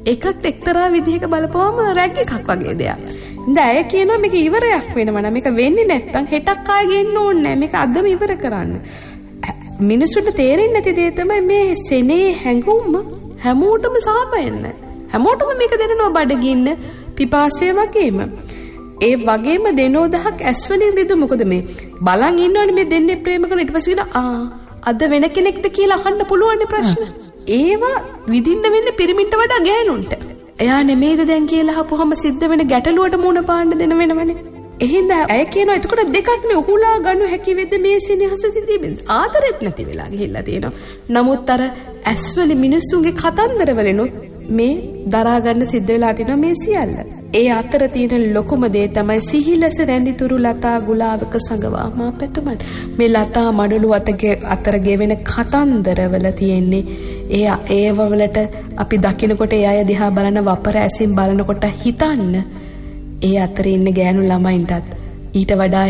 එකක් එක්තරා විදිහක බලපුවම රැග් එකක් වගේ දෙයක්. දැන් අය කියනවා මේක ඉවරයක් වෙනවා නම් මේක වෙන්නේ නැත්තම් හෙටක් ආයෙ ගෙන්න ඕනේ නැහැ. මේක අදම ඉවර කරන්න. මිනිස්සුන්ට තේරෙන්නේ නැති දේ තමයි මේ සෙනේ හැඟුම හැමෝටම සාපයන්න. හැමෝටම මේක දෙනවා බඩගින්න පිපාසය වගේම. ඒ වගේම දෙනෝ දහක් ඇස්වලින් රිදු මොකද මේ බලන් ඉන්නවනේ මේ දෙන්නේ ප්‍රේම කරන ඊට පස්සේ අද වෙන කෙනෙක්ද කියලා අහන්න පුළුවන් ප්‍රශ්න. ඒවා විඳින්න වෙන්නේ පිරිමින්ට වඩා ගෑනුන්ට. එයා නෙමෙයිද දැන් කියලා අහපුවම සිද්ධ වෙන ගැටලුවට මුණ පාන්න දෙන වෙනවනේ. එහෙනම් අය කියනවා එතකොට දෙකක් නේ උහුලා ගන්න හැකි වෙද්ද මේ සිනහස සිද්ධි ආදරෙත් නැති වෙලා ගිහිල්ලා තියෙනවා. නමුත් අර ඇස්වල මිනිස්සුන්ගේ කතන්දර වලිනුත් මේ දරා ගන්න සිද්ධ වෙලා තියෙනවා මේ සියල්ල. ඒ අතර තියෙන ලොකුම දේ තමයි සිහිලස රැඳිතුරු ලතා ගුලාවක සඟවා මා පැතුමන්. මේ ලතා මඩලු අතර ගෙවෙන කතන්දරවල තියෙන්නේ ඒව වලට අපි දකිනකොට ඒ අය දිහා බලන වපර ඇසින් බලනකොට හිතන්න ඒ අතරේ ඉන්න ගෑනු ළමයින්ටත් ඊට වඩා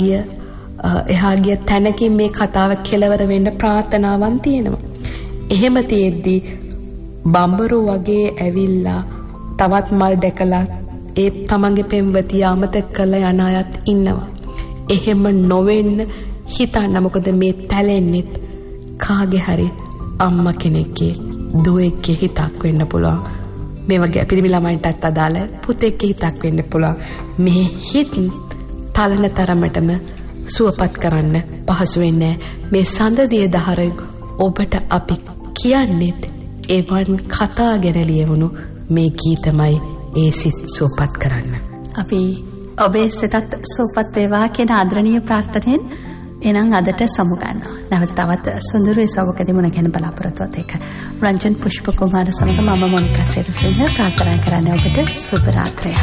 එහා ගිය තැනකින් මේ කතාව කෙලවර වෙන්න ප්‍රාර්ථනාවන් තියෙනවා. එහෙම තියෙද්දි බම්බරෝ වගේ ඇවිල්ලා තවත් මල් දැකලා ඒ තමන්ගේ පෙම්වතිය අමතක කරලා යන අයත් ඉන්නවා. එහෙම නොවෙන්න හිතන්න. මොකද මේ තැලෙන්නෙත් කාගේ හරි අම්මා කෙනෙක්ගේ දුවෙක්ගේ හිතක් වෙන්න පුළුවන්. මේ වගේ පිරිමි ළමයින්ටත් අදාළ පුතෙක්ගේ හිතක් වෙන්න පුළුවන්. මේ හිත තලන තරමටම සුවපත් කරන්න පහසු වෙන්නේ මේ සඳදිය දහර ඔබට අපි කියන්නේත් එවන් කතා ගැන ලියවුණු මේ ගීතමයි ඒ සිත් සුවපත් කරන්න. අපි ඔබේ සිතත් සුවපත් වේවා කියන ආදරණීය ප්‍රාර්ථනාවෙන් එනම් අදට සමු ගන්නවා. නැවත තවත් සුන්දර ඉසවකදී මුණ ගැහෙන බලාපොරොත්තුවත් එක්ක රංජන් පුෂ්ප කුමාර සමග මම මොනිකා සිරිසිංහ ප්‍රාර්ථනා කරන්නේ ඔබට සුබ රාත්‍රියක්.